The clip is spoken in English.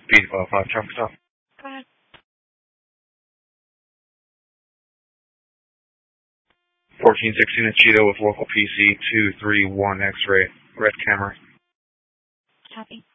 B5 traffic stop. Go ahead. 1416 Cheeto with local PC 231 X-ray, red camera. Copy.